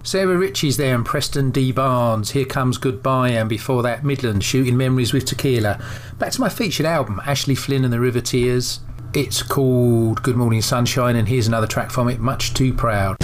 Sarah Ritchie's there and Preston D. Barnes. Here Comes Goodbye, and before that Midland, Shooting Memories with Tequila. Back to my featured album, Ashley Flynn and the River Tears. It's called Good Morning Sunshine, and here's another track from it, Much Too Proud.